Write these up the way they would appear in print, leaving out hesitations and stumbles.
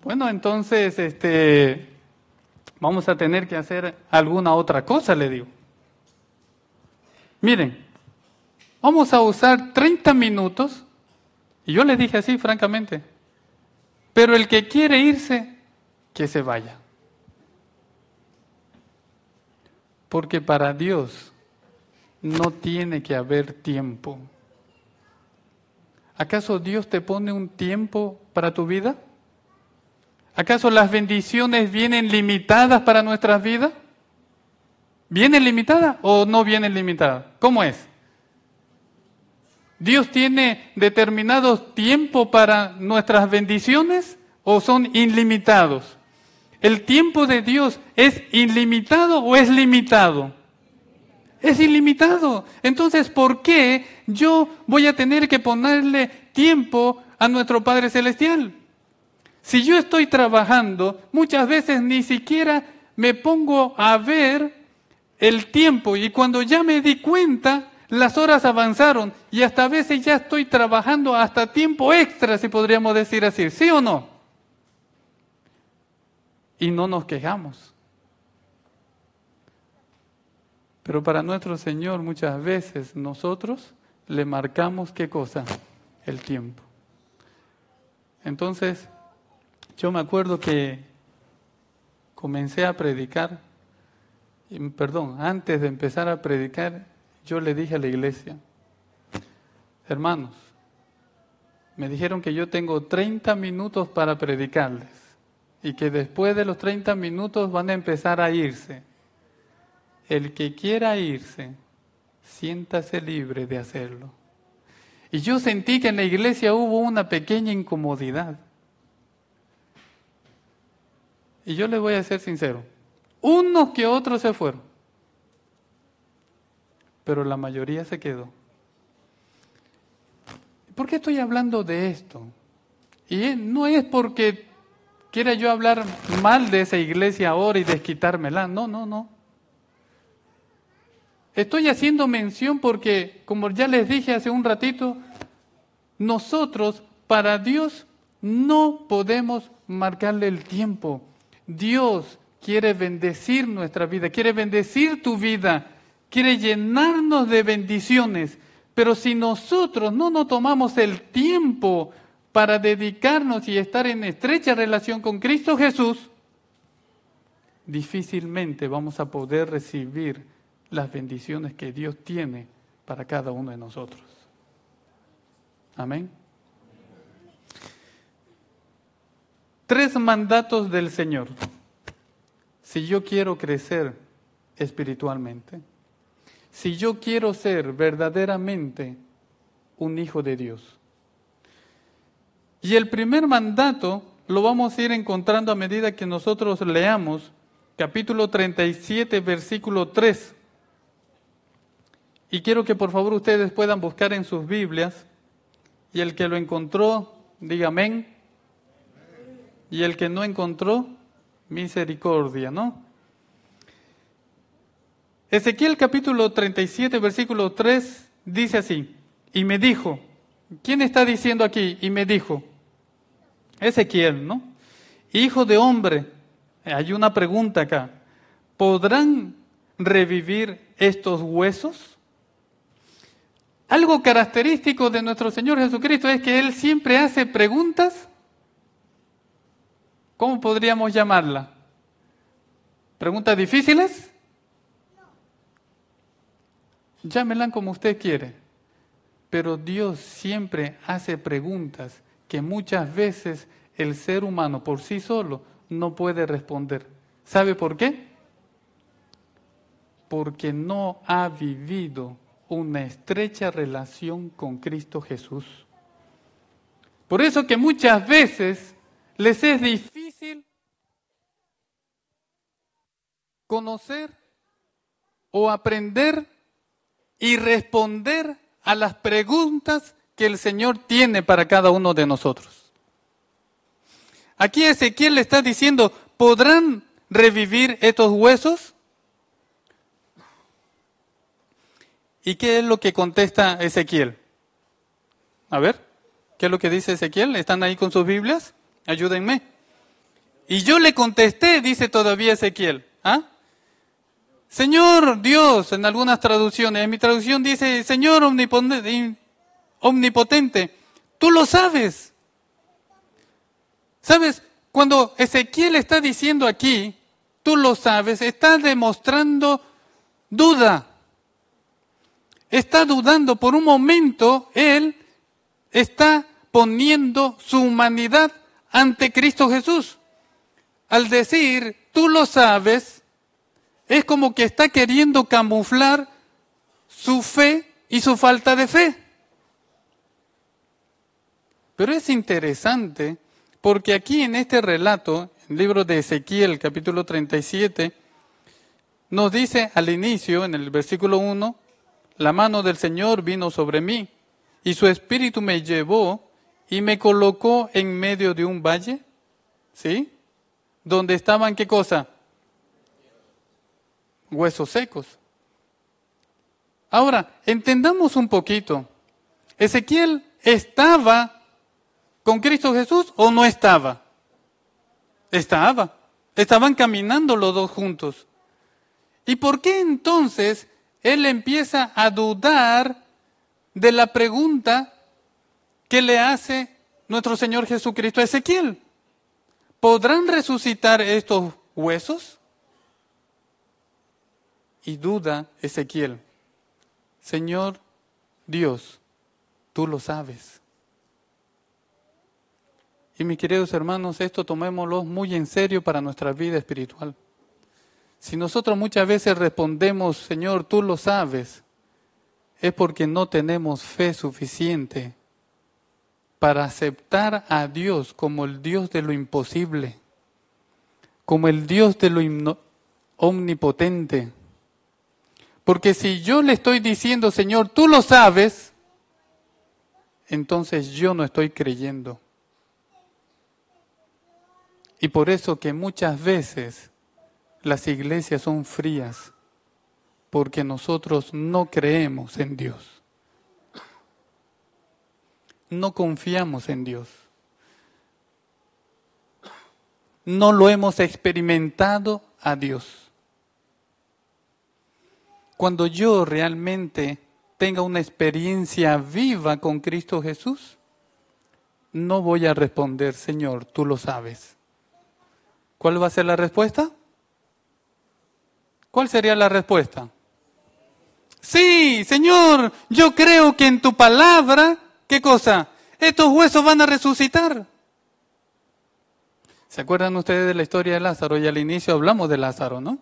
Bueno, entonces, vamos a tener que hacer alguna otra cosa, le digo. Miren, vamos a usar 30 minutos, y yo le dije así, francamente, pero el que quiere irse, que se vaya. Porque para Dios no tiene que haber tiempo. ¿Acaso Dios te pone un tiempo para tu vida? ¿Acaso las bendiciones vienen limitadas para nuestras vidas? ¿Vienen limitadas o no vienen limitadas? ¿Cómo es? ¿Dios tiene determinados tiempos para nuestras bendiciones o son ilimitados? ¿El tiempo de Dios es ilimitado o es limitado? Es ilimitado. Entonces, ¿por qué yo voy a tener que ponerle tiempo a nuestro Padre Celestial? Si yo estoy trabajando, muchas veces ni siquiera me pongo a ver el tiempo y cuando ya me di cuenta, las horas avanzaron y hasta a veces ya estoy trabajando hasta tiempo extra, si podríamos decir así, ¿sí o no? Y no nos quejamos. Pero para nuestro Señor muchas veces nosotros le marcamos ¿qué cosa? El tiempo. Entonces, yo me acuerdo que comencé a predicar, antes de empezar a predicar, yo le dije a la iglesia, hermanos, me dijeron que yo tengo 30 minutos para predicarles y que después de los 30 minutos van a empezar a irse. El que quiera irse, siéntase libre de hacerlo. Y yo sentí que en la iglesia hubo una pequeña incomodidad. Y yo les voy a ser sincero, unos que otros se fueron, pero la mayoría se quedó. ¿Por qué estoy hablando de esto? Y no es porque quiera yo hablar mal de esa iglesia ahora y desquitármela, no. Estoy haciendo mención porque, como ya les dije hace un ratito, nosotros para Dios no podemos marcarle el tiempo. Dios quiere bendecir nuestra vida, quiere bendecir tu vida, quiere llenarnos de bendiciones. Pero si nosotros no nos tomamos el tiempo para dedicarnos y estar en estrecha relación con Cristo Jesús, difícilmente vamos a poder recibir las bendiciones que Dios tiene para cada uno de nosotros. Amén. 3 mandatos del Señor. Si yo quiero crecer espiritualmente, si yo quiero ser verdaderamente un hijo de Dios. Y el primer mandato lo vamos a ir encontrando a medida que nosotros leamos capítulo 37, versículo 3. Y quiero que por favor ustedes puedan buscar en sus Biblias, y el que lo encontró, diga amén. Y el que no encontró, misericordia, ¿no? Ezequiel capítulo 37, versículo 3, dice así, y me dijo, ¿quién está diciendo aquí? Y me dijo, Ezequiel, ¿no? Hijo de hombre, hay una pregunta acá, ¿podrán revivir estos huesos? Algo característico de nuestro Señor Jesucristo es que Él siempre hace preguntas. ¿Cómo podríamos llamarla? ¿Preguntas difíciles? Llámenla como usted quiere. Pero Dios siempre hace preguntas que muchas veces el ser humano por sí solo no puede responder. ¿Sabe por qué? Porque no ha vivido una estrecha relación con Cristo Jesús. Por eso que muchas veces les es difícil conocer o aprender y responder a las preguntas que el Señor tiene para cada uno de nosotros. Aquí Ezequiel le está diciendo, ¿podrán revivir estos huesos? ¿Y qué es lo que contesta Ezequiel? A ver, ¿qué es lo que dice Ezequiel? ¿Están ahí con sus Biblias? Ayúdenme. Y yo le contesté, dice todavía Ezequiel. ¿Ah? Señor Dios, en algunas traducciones, en mi traducción dice, Señor omnipotente, tú lo sabes. ¿Sabes? Cuando Ezequiel está diciendo aquí, tú lo sabes, está demostrando duda. Está dudando por un momento, él está poniendo su humanidad ante Cristo Jesús. Al decir, tú lo sabes, es como que está queriendo camuflar su fe y su falta de fe. Pero es interesante porque aquí en este relato, en el libro de Ezequiel, capítulo 37, nos dice al inicio, en el versículo 1, la mano del Señor vino sobre mí y su espíritu me llevó y me colocó en medio de un valle, ¿sí? Donde estaban, ¿qué cosa? Huesos secos. Ahora, entendamos un poquito. ¿Ezequiel estaba con Cristo Jesús o no estaba? Estaba. Estaban caminando los dos juntos. ¿Y por qué entonces él empieza a dudar de la pregunta que le hace nuestro Señor Jesucristo a Ezequiel? ¿Podrán resucitar estos huesos? Y duda Ezequiel. Señor Dios, tú lo sabes. Y mis queridos hermanos, esto tomémoslo muy en serio para nuestra vida espiritual. Si nosotros muchas veces respondemos, Señor, tú lo sabes, es porque no tenemos fe suficiente para aceptar a Dios como el Dios de lo imposible, como el Dios de lo omnipotente. Porque si yo le estoy diciendo, Señor, tú lo sabes, entonces yo no estoy creyendo. Y por eso que muchas veces las iglesias son frías, porque nosotros no creemos en Dios. No confiamos en Dios. No lo hemos experimentado a Dios. Cuando yo realmente tenga una experiencia viva con Cristo Jesús, no voy a responder, Señor, tú lo sabes. ¿Cuál va a ser la respuesta? ¿Cuál sería la respuesta? Sí, Señor, yo creo que en tu palabra, ¿qué cosa? Estos huesos van a resucitar. ¿Se acuerdan ustedes de la historia de Lázaro? Y al inicio hablamos de Lázaro, ¿no?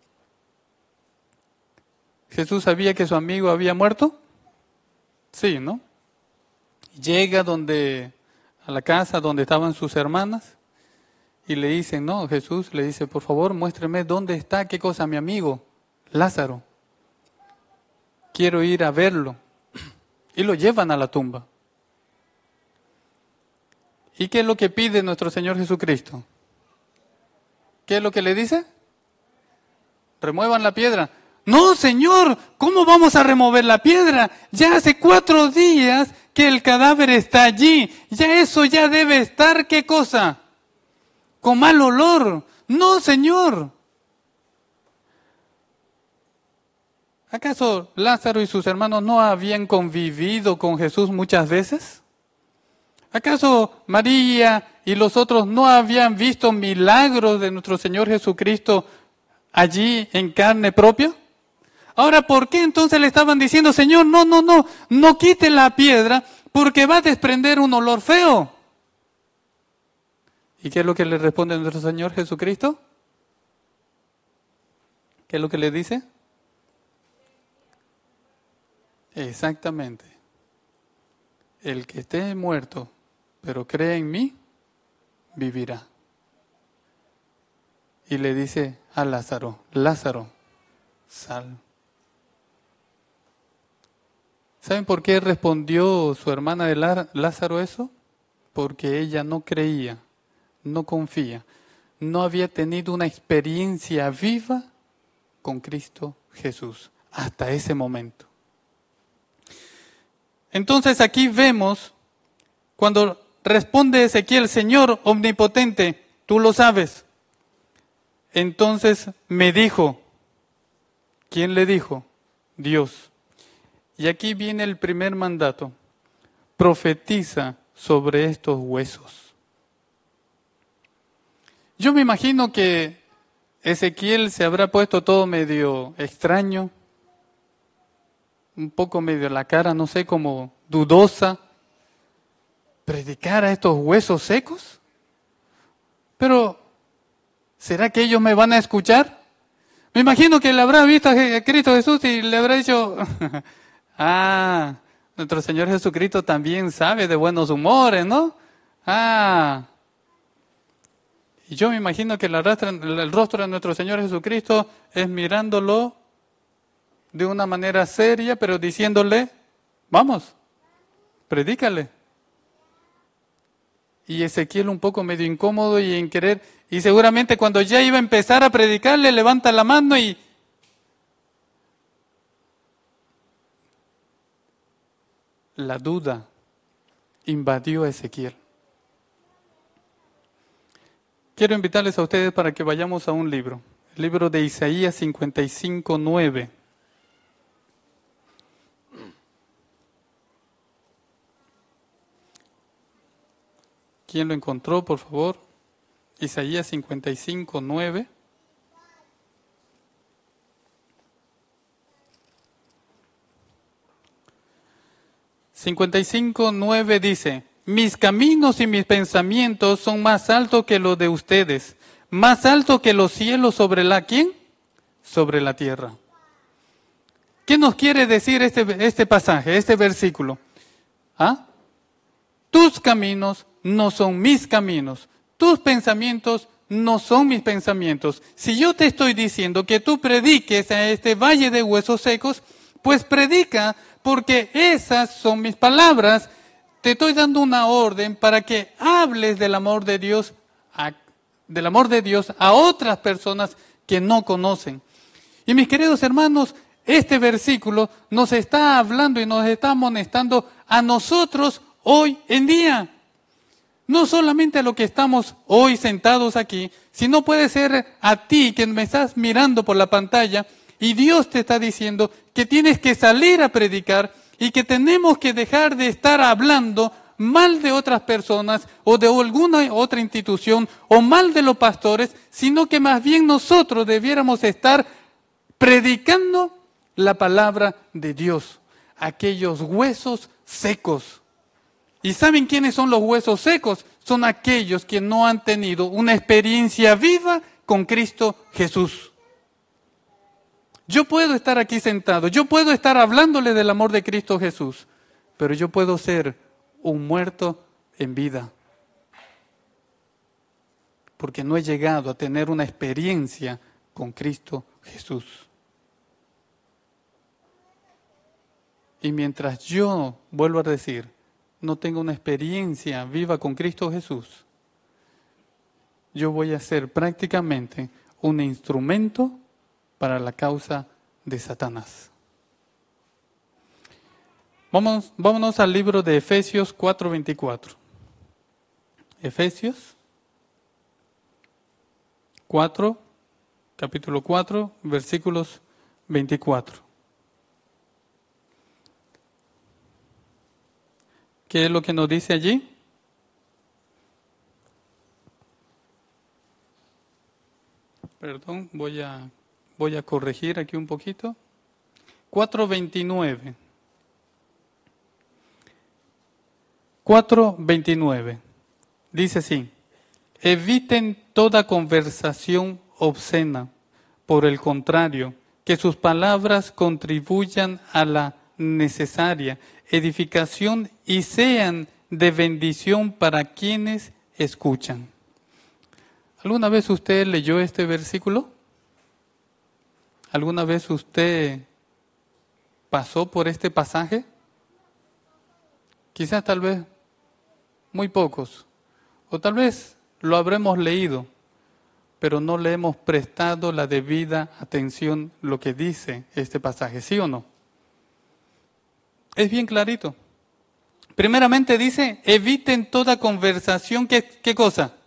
¿Jesús sabía que su amigo había muerto? Sí, ¿no? Llega a la casa donde estaban sus hermanas y le dicen, no, Jesús le dice, por favor, muéstreme dónde está, qué cosa, mi amigo, Lázaro. Quiero ir a verlo. Y lo llevan a la tumba. ¿Y qué es lo que pide nuestro Señor Jesucristo? ¿Qué es lo que le dice? Remuevan la piedra. No, Señor, ¿cómo vamos a remover la piedra? Ya hace 4 días que el cadáver está allí. Ya eso ya debe estar, ¿qué cosa? Con mal olor. No, Señor. ¿Acaso Lázaro y sus hermanos no habían convivido con Jesús muchas veces? ¿Acaso María y los otros no habían visto milagros de nuestro Señor Jesucristo allí en carne propia? Ahora, ¿por qué entonces le estaban diciendo, Señor, no quite la piedra porque va a desprender un olor feo? ¿Y qué es lo que le responde nuestro Señor Jesucristo? ¿Qué es lo que le dice? Exactamente. El que esté muerto, pero cree en mí, vivirá. Y le dice a Lázaro, Lázaro, sal. ¿Saben por qué respondió su hermana de Lázaro eso? Porque ella no creía, no confía, no había tenido una experiencia viva con Cristo Jesús hasta ese momento. Entonces aquí vemos, cuando responde Ezequiel, Señor omnipotente, tú lo sabes. Entonces me dijo, ¿quién le dijo? Dios. Y aquí viene el primer mandato. Profetiza sobre estos huesos. Yo me imagino que Ezequiel se habrá puesto todo medio extraño, un poco medio la cara, no sé, como dudosa. ¿Predicar a estos huesos secos? Pero, ¿será que ellos me van a escuchar? Me imagino que le habrá visto a Cristo Jesús y le habrá dicho, nuestro Señor Jesucristo también sabe de buenos humores, ¿no? Y yo me imagino que el rostro de nuestro Señor Jesucristo es mirándolo de una manera seria, pero diciéndole, vamos, predícale. Y Ezequiel un poco medio incómodo y en querer, y seguramente cuando ya iba a empezar a predicarle, levanta la mano y la duda invadió a Ezequiel. Quiero invitarles a ustedes para que vayamos a un libro, el libro de Isaías 55:9. ¿Quién lo encontró, por favor? Isaías 55:9. (55:9) dice: mis caminos y mis pensamientos son más altos que los de ustedes, más altos que los cielos sobre la ¿quién? Sobre la tierra. ¿Qué nos quiere decir este pasaje, este versículo? Tus caminos no son mis caminos, tus pensamientos no son mis pensamientos. Si yo te estoy diciendo que tú prediques a este valle de huesos secos, pues predica, porque esas son mis palabras. Te estoy dando una orden para que hables del amor de Dios a otras personas que no conocen. Y mis queridos hermanos, este versículo nos está hablando y nos está amonestando a nosotros hoy en día. No solamente a los que estamos hoy sentados aquí, sino puede ser a ti que me estás mirando por la pantalla y Dios te está diciendo que tienes que salir a predicar y que tenemos que dejar de estar hablando mal de otras personas o de alguna otra institución o mal de los pastores, sino que más bien nosotros debiéramos estar predicando la palabra de Dios, aquellos huesos secos. ¿Y saben quiénes son los huesos secos? Son aquellos que no han tenido una experiencia viva con Cristo Jesús. Yo puedo estar aquí sentado, yo puedo estar hablándole del amor de Cristo Jesús, pero yo puedo ser un muerto en vida, porque no he llegado a tener una experiencia con Cristo Jesús. Y mientras yo, vuelvo a decir, no tengo una experiencia viva con Cristo Jesús, yo voy a ser prácticamente un instrumento para la causa de Satanás. Vámonos al libro de Efesios 4:24. Efesios 4, capítulo 4, versículos 24. ¿Qué es lo que nos dice allí? Perdón, voy a corregir aquí un poquito. 4:29. 4:29. Dice así: eviten toda conversación obscena. Por el contrario, que sus palabras contribuyan a la necesaria edificación y sean de bendición para quienes escuchan. ¿Alguna vez usted leyó este versículo? ¿Alguna vez usted pasó por este pasaje? Quizás tal vez muy pocos, o tal vez lo habremos leído, pero no le hemos prestado la debida atención a lo que dice este pasaje, ¿sí o no? Es bien clarito. Primeramente dice, eviten toda conversación, ¿qué cosa?